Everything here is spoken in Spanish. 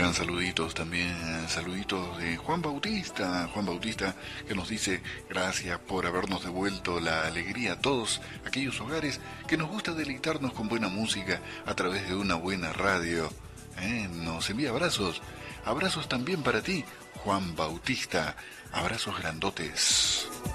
llegan saluditos también, saluditos de Juan Bautista que nos dice gracias por habernos devuelto la alegría a todos aquellos hogares que nos gusta deleitarnos con buena música a través de una buena radio. Nos envía abrazos también para ti, Juan Bautista, abrazos grandotes.